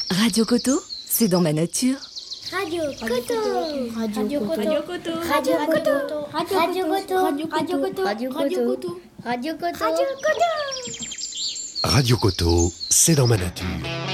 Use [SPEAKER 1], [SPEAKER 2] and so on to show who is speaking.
[SPEAKER 1] Radio Coto, c'est dans ma nature.
[SPEAKER 2] Radio Coto. Radio Coto.
[SPEAKER 3] Radio Coto.
[SPEAKER 2] Radio Coto. Radio Coto.
[SPEAKER 3] Radio Coto.
[SPEAKER 2] Radio Coto.
[SPEAKER 3] Radio Coto.
[SPEAKER 2] Radio Coto.
[SPEAKER 4] Radio Coto, c'est dans ma nature.